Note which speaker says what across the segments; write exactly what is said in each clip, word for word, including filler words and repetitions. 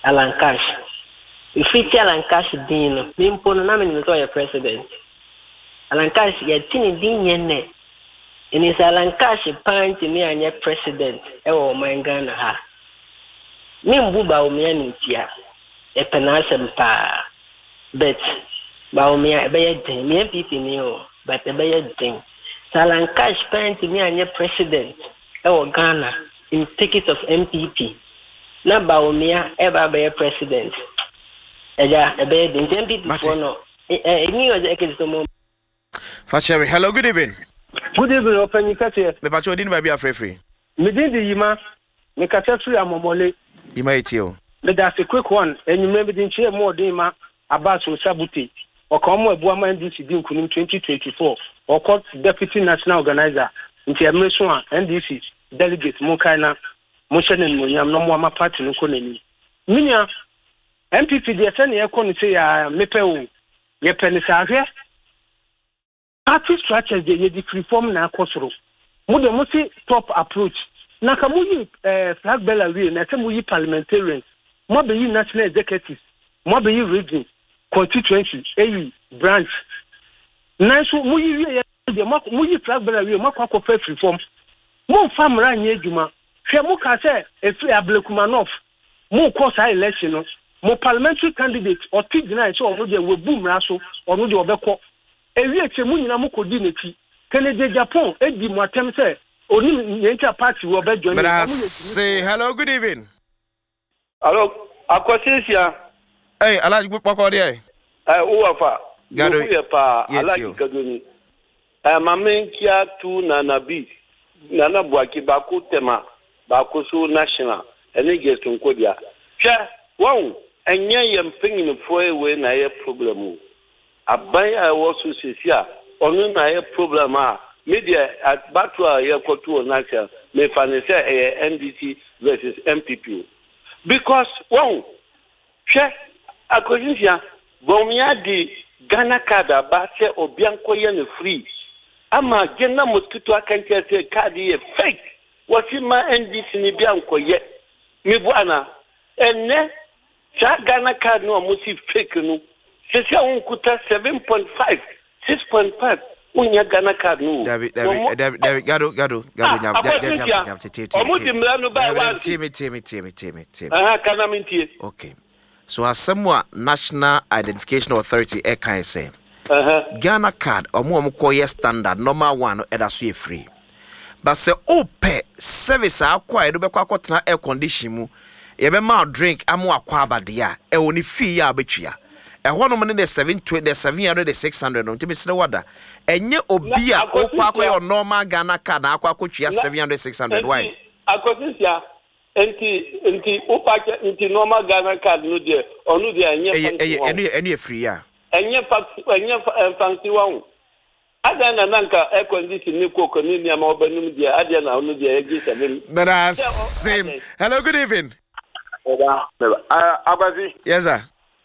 Speaker 1: Alan Cash. If we tell Alan Cash din, Mimpo no na me no president. Alan Cash ye tini din yenne. And it's Alan Cash point me anya president e wo man Ghana ha. Nimbu ba o me antia. E penasem pa. Bet ba o me e be ye me M P P ni o, but e be ye din. Alan Cash point me anya president e wo Ghana in ticket of M P P. Na ba o me e ba be president. Eja e be din M P P for no. E ni o je ekito mo.
Speaker 2: Fasheri, hello, good evening.
Speaker 3: Good evening, open you catch here.
Speaker 2: Me pacho din ba bia free free.
Speaker 3: Me din di yima, me catch free amomole.
Speaker 2: Yima etio.
Speaker 3: Me that's a quick one, and you maybe didn't share more din ma about so sabuti. Or come with Buama N D C din kunim twenty twenty-four. Or court deputy national organizer into Emreswa N D C delegate Mokaina Motion and Munyam no more party no koneni. Minya M P P the send ya kon say ya mepe ye penisa here. Party structure they need reform na akosoro. Mo de mo see top approach. Na ka mo yi eh flag bearer we na se mo yi parliamentarians. Mo be yi national executives. Mo be yi region constituency eyi branch. Na so mo yi we de mo yi flag bearer we mo kwa kwa reform. Mo fam ra nya adwuma. Hwe mo ka se efi Ablekumanov. Mo ko sa election no. Mo parliamentary candidate or tigna so ono de we boom ra so ono de obekọ. Ewi eche mu nyina mu kodi neti Kennedy Japan edi mu atem se oni nyenta party wo be join
Speaker 2: say hello good evening.
Speaker 4: Hello akwasisia
Speaker 2: hey alaji poko de eh
Speaker 4: eh uwafa
Speaker 2: gado
Speaker 4: ye pa alaji kadoni eh mamenkia tu na nabi na na buaki ba ku tema ba ku so national ene ge tunkodia hwe won enye ye mpanyini fo ewe na ye problem aban a wosu sisia onu na ye problem a media at batwa ye kotu national me fanese e N D C versus M P P because one she akozisia bomia di Ghana card ba se obianko ye no free ama gena motutu akantia se card ye fake wasi ma N D C ni bianko ye mi buana enne cha Ghana card no mo si fake no c'est ça on coûte seven point five six point five unya Ghana card no
Speaker 2: David David David gado gado gado nyam nyam nyam tete tete teme teme teme teme teme
Speaker 4: ah kana mintie
Speaker 2: okay so asemwa National Identification Authority e kan say
Speaker 4: uh
Speaker 2: Ghana card omo omo koye standard normal one e da so e free but say ope service akwa e do be kwa kwotena air condition mu ye be ma drink amu akwa abade a e woni fee ya betwia e hono mo ne seven twenty the seven hundred the six hundred no timi sene wada enye obi a okwa akwa normal Ghana card akwa akotwia seven hundred six hundred why
Speaker 4: akotisia enti enti upake enti normal Ghana card no de onu de enye
Speaker 2: enye enye enye free ya
Speaker 4: enye enye fancy one ada na nanka air condition ni koko ni ni ama obanum de ada na onu de ege seven
Speaker 2: but same hello good evening
Speaker 5: uh abazi
Speaker 2: yes sir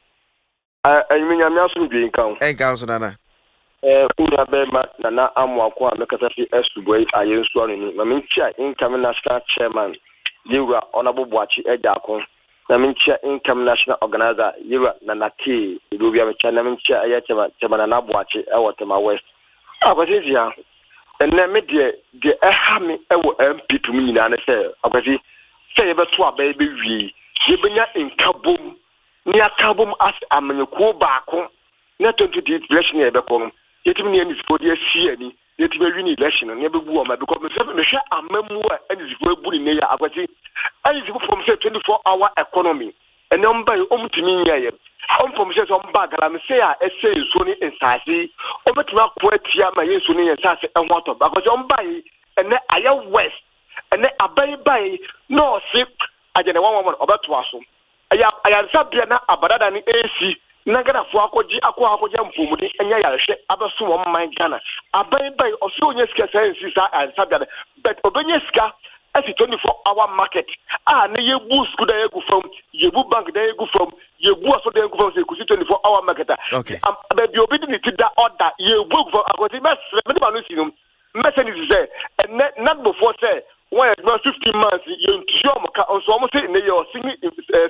Speaker 5: I mean, I'm not going to count.
Speaker 2: And council, Nana.
Speaker 5: Eh, Uya Bema, Nana Amwakwa, Mekatafi Estubway, I am sworn. Namincha, incoming national chairman, you are honorable Boachi Edakon. Namincha, incoming national organizer, you are Nanaki, Rubia Namincha, Ayatama, Tamanana Boachi, Awatama West. I was easier. And then media, the Ahami, our M P to me, and I say, I was say about two baby, we, Gibbania in Kaboom. Ni akabum as amenyeko baako na twenty election e be kom yetimi ni nispo de asia ni yetimi win election na be bu o ma because me me hwe amamu a anispo ebu ni ne ya akwati anispo from say twenty-four hour economy ene mba omtimi nya ye om from say so mba gala me say a ese so ni insase obetimi akwa tia ma yeso ni insase enwo to because mba yi ene aya west ene abai bai no sip agene one one obeto aso aya aya sabia na abadada ni A C na Ghana fo akoji akwa akoji mpomudi enya ya hwe abeso wo man Ghana abai bai oso onye sika sense sa aya sabia but obenye sika asi twenty-four hour market ah na yebu school da yegu from yebu bank da yegu from yebu aso da yegu from say kusi twenty-four hour market
Speaker 2: okay
Speaker 5: am be obi ni ti da order yebu from akoji mes me ba no sinum message say and not before say when fifteen months you ensure ka so almost say in your singing